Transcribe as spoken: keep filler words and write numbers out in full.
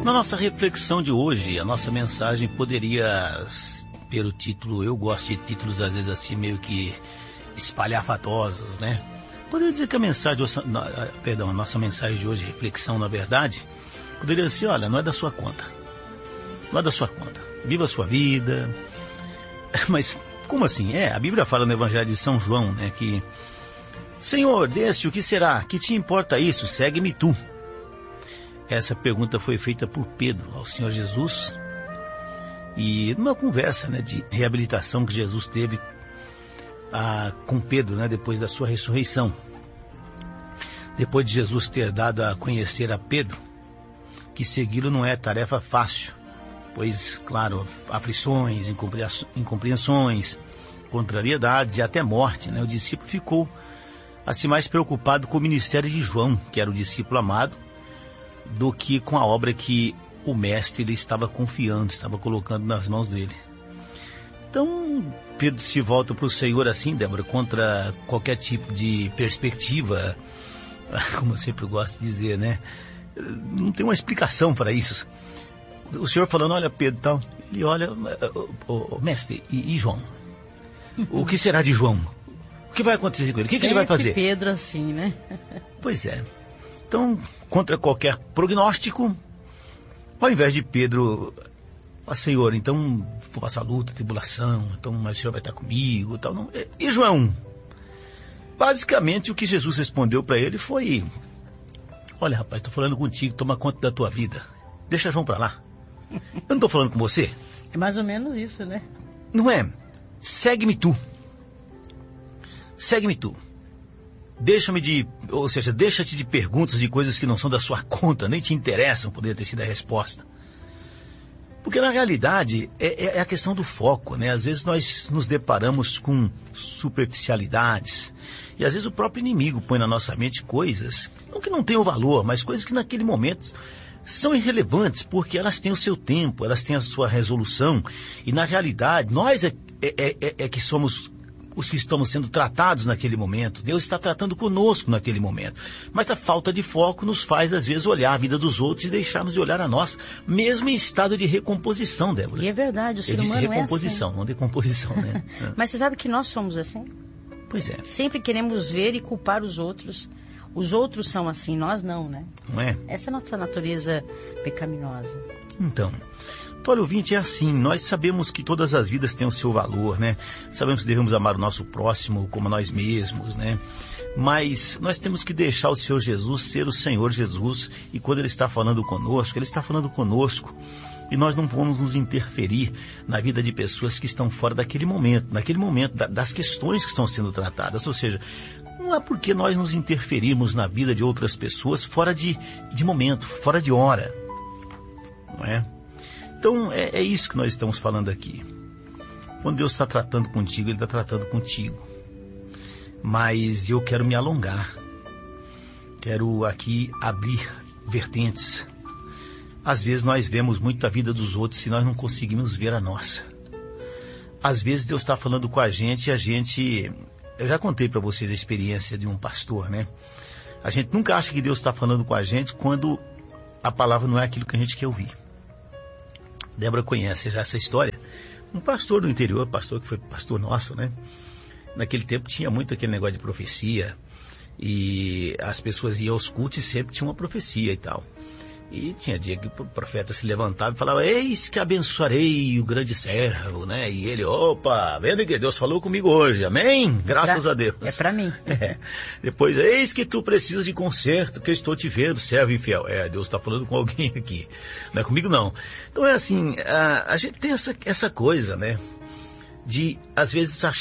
Na nossa reflexão de hoje, a nossa mensagem poderia ter o título, eu gosto de títulos às vezes assim meio que espalhafatosos, né? Poderia dizer que a mensagem, perdão, a nossa mensagem de hoje, reflexão na verdade, poderia ser, olha, não é da sua conta. Não é da sua conta. Viva a sua vida. Mas como assim? É, a Bíblia fala no Evangelho de São João, né, que Senhor, deste o que será? Que te importa isso? Segue-me tu. Essa pergunta foi feita por Pedro ao Senhor Jesus e numa conversa, né, de reabilitação que Jesus teve ah, com Pedro, né, depois da sua ressurreição. Depois de Jesus ter dado a conhecer a Pedro que segui-lo não é tarefa fácil, pois, claro, aflições, incompreensões, contrariedades e até morte, né, o discípulo ficou assim mais preocupado com o ministério de João, que era o discípulo amado, do que com a obra que o mestre ele estava confiando, estava colocando nas mãos dele. Então, Pedro se volta para o Senhor assim, Débora, contra qualquer tipo de perspectiva, como eu sempre gosto de dizer, né? Não tem uma explicação para isso. O Senhor falando, olha Pedro, tal, ele olha, o, o mestre, e, e João? O que será de João? O que vai acontecer com ele? O que, que ele vai fazer? Pedro assim, né? Pois é. Então, contra qualquer prognóstico, ao invés de Pedro, ah, Senhor, então vou passar luta, tribulação, então mas o Senhor vai estar comigo, tal, não. E João? Basicamente o que Jesus respondeu para ele foi, olha rapaz, estou falando contigo, toma conta da tua vida, deixa João para lá. Eu não estou falando com você? É mais ou menos isso, né? Não é? Segue-me tu. Segue-me tu. Deixa-me de, ou seja, deixa-te de perguntas de coisas que não são da sua conta, nem te interessam, poderia ter sido a resposta. Porque na realidade é, é a questão do foco, né? Às vezes nós nos deparamos com superficialidades e às vezes o próprio inimigo põe na nossa mente coisas, não que não tenham valor, mas coisas que naquele momento são irrelevantes, porque elas têm o seu tempo, elas têm a sua resolução e na realidade nós é, é, é, é que somos os que estamos sendo tratados naquele momento. Deus está tratando conosco naquele momento. Mas a falta de foco nos faz, às vezes, olhar a vida dos outros e deixarmos de olhar a nós, mesmo em estado de recomposição, Débora. E é verdade, o ser humano é assim. Eu disse recomposição, não decomposição, né? Mas você sabe que nós somos assim? Pois é. Sempre queremos ver e culpar os outros. Os outros são assim, nós não, né? Não é? Essa é a nossa natureza pecaminosa. Então... Olha, ouvinte, é assim, nós sabemos que todas as vidas têm o seu valor, né? Sabemos que devemos amar o nosso próximo como nós mesmos, né? Mas nós temos que deixar o Senhor Jesus ser o Senhor Jesus e quando Ele está falando conosco, Ele está falando conosco e nós não vamos nos interferir na vida de pessoas que estão fora daquele momento, naquele momento das questões que estão sendo tratadas, ou seja, não é porque nós nos interferirmos na vida de outras pessoas fora de, de momento, fora de hora, não é? Então, é, é isso que nós estamos falando aqui. Quando Deus está tratando contigo, Ele está tratando contigo. Mas eu quero me alongar. Quero aqui abrir vertentes. Às vezes nós vemos muito a vida dos outros e nós não conseguimos ver a nossa. Às vezes Deus está falando com a gente e a gente... Eu já contei para vocês a experiência de um pastor, né? A gente nunca acha que Deus está falando com a gente quando a palavra não é aquilo que a gente quer ouvir. Débora conhece já essa história. Um pastor do interior, pastor que foi pastor nosso, né? Naquele tempo tinha muito aquele negócio de profecia. E as pessoas iam aos cultos e sempre tinha uma profecia e tal. E tinha dia que o profeta se levantava e falava, eis que abençoarei o grande servo, né? E ele, opa, vendo que Deus falou comigo hoje, amém? Graças pra, a Deus. É para mim. É. Depois, eis que tu precisas de conserto, que eu estou te vendo, servo infiel. É, Deus está falando com alguém aqui, não é comigo não. Então é assim, a, a gente tem essa, essa coisa, né? De, às vezes, achar